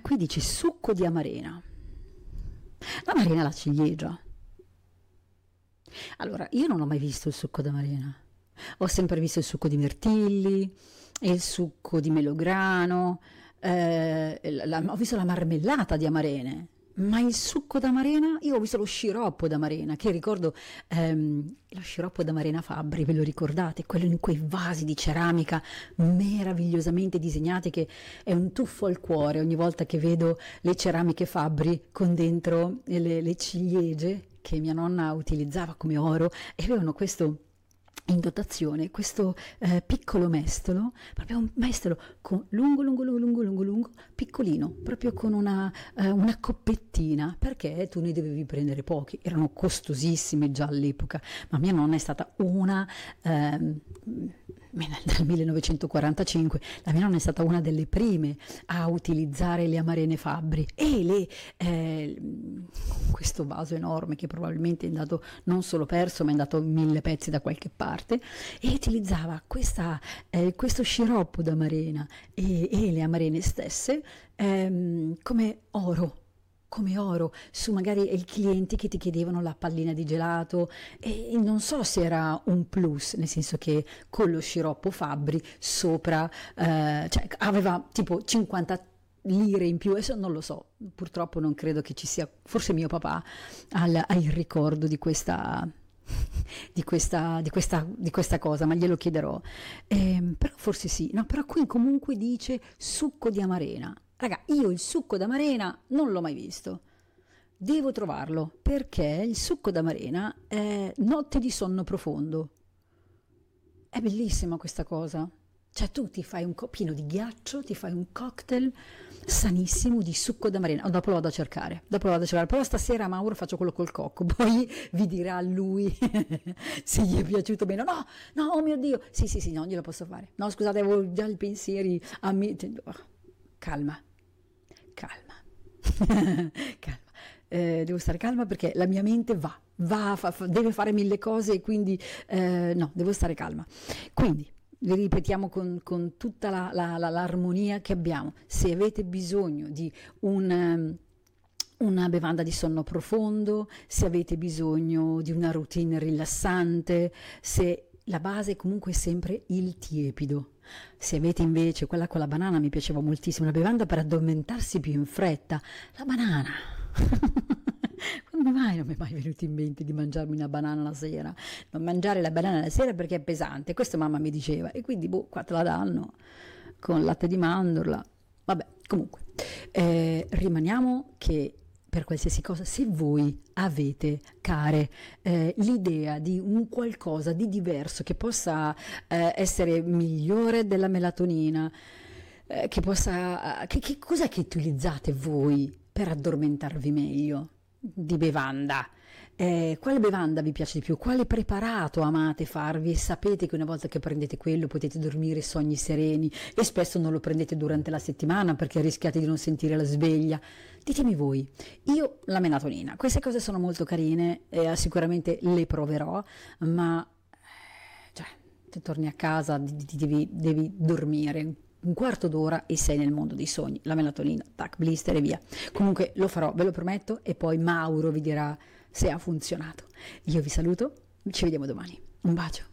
qui dice succo di amarena. L'amarena è la ciliegia. Allora, io non ho mai visto il succo d'amarena. Ho sempre visto il succo di mirtilli, il succo di melograno, ho visto la marmellata di amarene, ma il succo d'amarena, io ho visto lo sciroppo d'amarena, che ricordo, lo sciroppo d'amarena Fabbri, ve lo ricordate? Quello in quei vasi di ceramica meravigliosamente disegnati, che è un tuffo al cuore ogni volta che vedo le ceramiche Fabbri con dentro le ciliegie che mia nonna utilizzava come oro, e avevano questo in dotazione, questo piccolo mestolo, proprio un mestolo lungo, piccolino, proprio con una coppettina, perché tu ne dovevi prendere pochi, erano costosissimi già all'epoca, ma mia nonna è stata dal 1945, la mia nonna è stata una delle prime a utilizzare le amarene Fabbri, e questo vaso enorme che probabilmente è andato non solo perso, ma è andato in 1000 pezzi da qualche parte, e utilizzava questo sciroppo d'amarena e le amarene stesse come oro su magari i clienti che ti chiedevano la pallina di gelato, e non so se era un plus, nel senso che con lo sciroppo Fabbri sopra cioè aveva tipo 50 lire in più, adesso non lo so, purtroppo non credo che ci sia, forse mio papà ha il ricordo di questa cosa, ma glielo chiederò, però forse sì, no, però qui comunque dice succo di amarena. Raga, io il succo d'amarena non l'ho mai visto, devo trovarlo, perché il succo d'amarena è notte di sonno profondo, è bellissima questa cosa. Cioè tu ti fai pieno di ghiaccio, ti fai un cocktail sanissimo di succo d'amarena. Dopo lo vado a cercare, però stasera Mauro faccio quello col cocco, poi vi dirà lui se gli è piaciuto meno. No, oh mio Dio, sì, no, glielo posso fare. No, scusate, avevo già i pensieri a me. Calma. Devo stare calma perché la mia mente deve fare 1000 cose, e quindi no, devo stare calma. Quindi vi ripetiamo con tutta l'armonia che abbiamo. Se avete bisogno di una bevanda di sonno profondo, se avete bisogno di una routine rilassante, se la base comunque è sempre il tiepido. Se avete invece quella con la banana, mi piaceva moltissimo, una bevanda per addormentarsi più in fretta, la banana. Non mi è mai venuto in mente di mangiarmi una banana la sera, non mangiare la banana la sera perché è pesante, questo mamma mi diceva, e quindi qua te la danno con latte di mandorla. Vabbè, comunque rimaniamo che per qualsiasi cosa, se voi avete, care, l'idea di un qualcosa di diverso che possa essere migliore della melatonina, che cos'è che utilizzate voi per addormentarvi meglio di bevanda? Quale bevanda vi piace di più? Quale preparato amate farvi e sapete che una volta che prendete quello potete dormire sogni sereni, e spesso non lo prendete durante la settimana perché rischiate di non sentire la sveglia? Ditemi voi. Io la melatonina, queste cose sono molto carine, sicuramente le proverò, ma cioè, se torni a casa devi dormire un quarto d'ora e sei nel mondo dei sogni. La melatonina, tac, blister e via. Comunque lo farò, ve lo prometto, e poi Mauro vi dirà se ha funzionato. Io vi saluto, ci vediamo domani. Un bacio.